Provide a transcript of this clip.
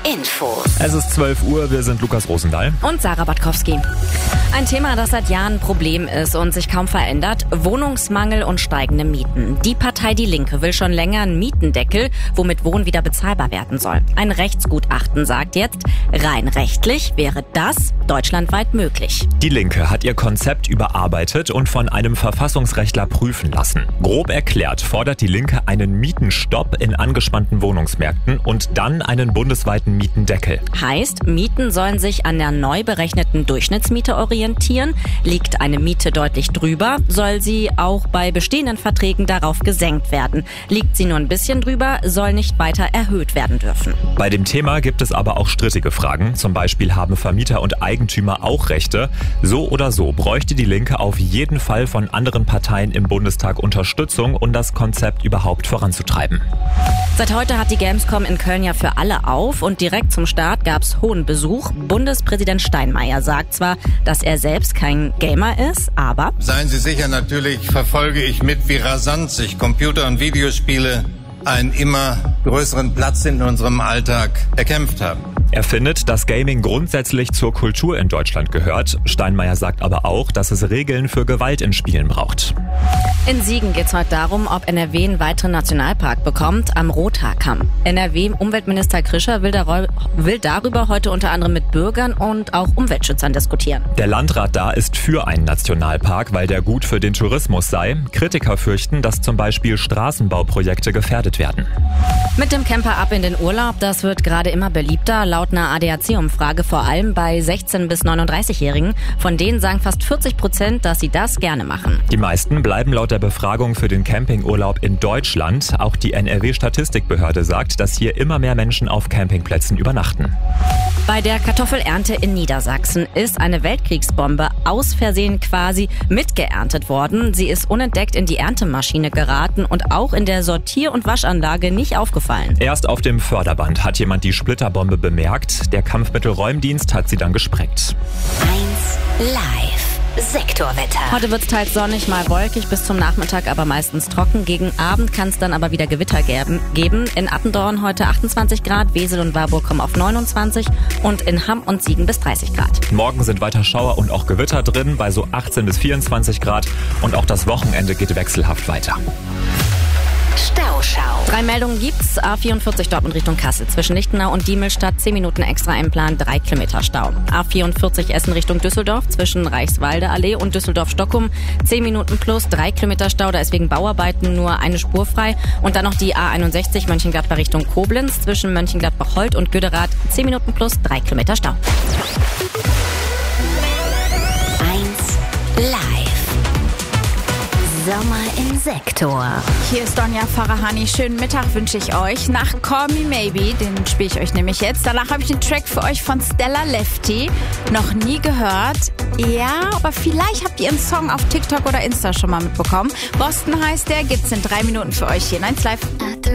Infos. Es ist 12 Uhr, wir sind Lukas Rosendahl. Und Sarah Batkowski. Ein Thema, das seit Jahren ein Problem ist und sich kaum verändert: Wohnungsmangel und steigende Mieten. Die Partei Die Linke will schon länger einen Mietendeckel, womit Wohnen wieder bezahlbar werden soll. Ein Rechtsgutachten sagt jetzt, rein rechtlich wäre das deutschlandweit möglich. Die Linke hat ihr Konzept überarbeitet und von einem Verfassungsrechtler prüfen lassen. Grob erklärt fordert die Linke einen Mietenstopp in angespannten Wohnungsmärkten und dann einen bundesweiten Mietendeckel. Heißt, Mieten sollen sich an der neu berechneten Durchschnittsmiete orientieren. Liegt eine Miete deutlich drüber, soll sie auch bei bestehenden Verträgen darauf gesenkt werden. Liegt sie nur ein bisschen drüber, soll nicht weiter erhöht werden dürfen. Bei dem Thema gibt es aber auch strittige Fragen. Zum Beispiel haben Vermieter und Eigentümer auch Rechte. So oder so bräuchte die Linke auf jeden Fall von anderen Parteien im Bundestag Unterstützung, um das Konzept überhaupt voranzutreiben. Seit heute hat die Gamescom in Köln ja für alle auf und direkt zum Start gab's hohen Besuch. Bundespräsident Steinmeier sagt zwar, dass er selbst kein Gamer ist, aber... Seien Sie sicher, natürlich verfolge ich mit, wie rasant sich Computer- und Videospiele einen immer größeren Platz in unserem Alltag erkämpft haben. Er findet, dass Gaming grundsätzlich zur Kultur in Deutschland gehört. Steinmeier sagt aber auch, dass es Regeln für Gewalt in Spielen braucht. In Siegen geht es heute darum, ob NRW einen weiteren Nationalpark bekommt am Rothaarkamm. NRW-Umweltminister Krischer will darüber heute unter anderem mit Bürgern und auch Umweltschützern diskutieren. Der Landrat da ist für einen Nationalpark, weil der gut für den Tourismus sei. Kritiker fürchten, dass zum Beispiel Straßenbauprojekte gefährdet werden. Mit dem Camper ab in den Urlaub, das wird gerade immer beliebter, laut einer ADAC-Umfrage vor allem bei 16- bis 39-Jährigen. Von denen sagen fast 40%, dass sie das gerne machen. Die meisten bleiben laut der Befragung für den Campingurlaub in Deutschland. Auch die NRW-Statistikbehörde sagt, dass hier immer mehr Menschen auf Campingplätzen übernachten. Bei der Kartoffelernte in Niedersachsen ist eine Weltkriegsbombe aus Versehen quasi mitgeerntet worden. Sie ist unentdeckt in die Erntemaschine geraten und auch in der Sortier- und Waschanlage nicht aufgefallen. Erst auf dem Förderband hat jemand die Splitterbombe bemerkt. Der Kampfmittelräumdienst hat sie dann gesprengt. 1 Live. Sektorwetter. Heute wird es teils sonnig, mal wolkig bis zum Nachmittag, aber meistens trocken. Gegen Abend kann es dann aber wieder Gewitter geben. In Attendorn heute 28 Grad, Wesel und Warburg kommen auf 29 und in Hamm und Siegen bis 30 Grad. Morgen sind weiter Schauer und auch Gewitter drin, bei so 18 bis 24 Grad. Und auch das Wochenende geht wechselhaft weiter. Stauschau. 3 Meldungen gibt's. A44 Dortmund Richtung Kassel. Zwischen Lichtenau und Diemelstadt 10 Minuten extra einplanen, 3 Kilometer Stau. A44 Essen Richtung Düsseldorf zwischen Reichswalde Allee und Düsseldorf-Stockholm 10 Minuten plus 3 Kilometer Stau. Da ist wegen Bauarbeiten nur eine Spur frei. Und dann noch die A61 Mönchengladbach Richtung Koblenz zwischen Mönchengladbach-Holt und Göderath 10 Minuten plus 3 Kilometer Stau. 1 Live. Sommer im Sektor. Hier ist Donja Farahani. Schönen Mittag wünsche ich euch. Nach Call Me Maybe, den spiele ich euch nämlich jetzt. Danach habe ich den Track für euch von Stella Lefty. Noch nie gehört. Ja, aber vielleicht habt ihr ihren Song auf TikTok oder Insta schon mal mitbekommen. Boston heißt der. Gibt's in 3 Minuten für euch hier in 1 Live.